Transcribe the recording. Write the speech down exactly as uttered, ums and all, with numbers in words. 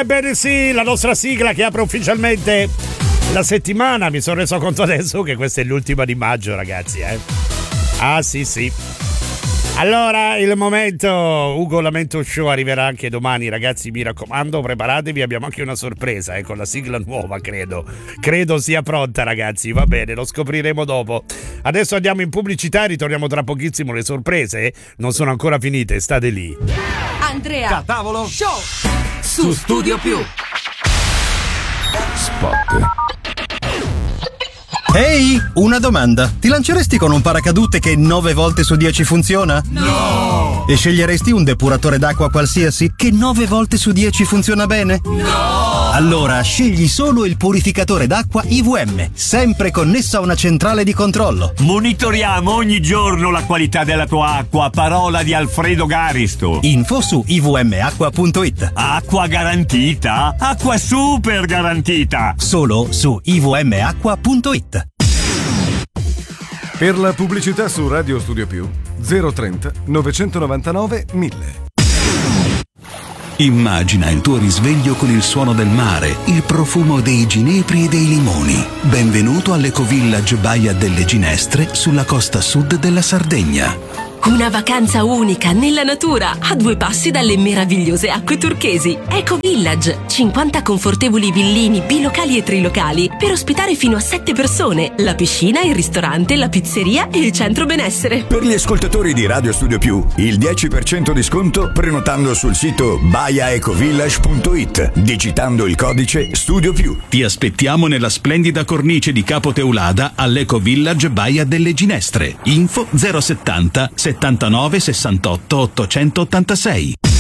Ebbene sì, la nostra sigla che apre ufficialmente la settimana. Mi sono reso conto adesso che questa è l'ultima di maggio, ragazzi, eh. Ah sì sì. Allora, il momento Ugo Lamento Show arriverà anche domani, ragazzi, mi raccomando, preparatevi, abbiamo anche una sorpresa, eh, con la sigla nuova, credo. Credo sia pronta, ragazzi, va bene, lo scopriremo dopo. Adesso andiamo in pubblicità e ritorniamo tra pochissimo, le sorprese eh, non sono ancora finite, state lì. Andrea Catavolo Show su Studio Più. Spot. Ehi, una domanda. Ti lanceresti con un paracadute che nove volte su dieci funziona? No! E sceglieresti un depuratore d'acqua qualsiasi che nove volte su dieci funziona bene? No! Allora scegli solo il purificatore d'acqua I V M, sempre connesso a una centrale di controllo. Monitoriamo ogni giorno la qualità della tua acqua, parola di Alfredo Garisto. Info su i v m acqua punto it. Acqua garantita? Acqua super garantita! Solo su i v m acqua punto it. Per la pubblicità su Radio Studio Più zero trenta novecentonovantanove mille. Immagina il tuo risveglio con il suono del mare, il profumo dei ginepri e dei limoni. Benvenuto all'Ecovillage Baia delle Ginestre sulla costa sud della Sardegna. Una vacanza unica nella natura, a due passi dalle meravigliose acque turchesi. Ecovillage, cinquanta confortevoli villini bilocali e trilocali per ospitare fino a sette persone, la piscina, il ristorante, la pizzeria e il centro benessere. Per gli ascoltatori di Radio Studio Più, il dieci per cento di sconto prenotando sul sito baia ecovillage punto it, digitando il codice Studio Più. Ti aspettiamo nella splendida cornice di Capo Teulada all'Ecovillage Baia delle Ginestre. Info zero settanta settantanove sessantotto ottocentottantasei.